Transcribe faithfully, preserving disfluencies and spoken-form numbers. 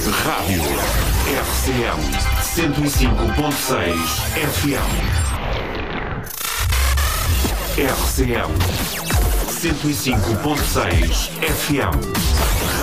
Rádio R C M cento e cinco ponto seis F M. R C M cento e cinco ponto seis F M.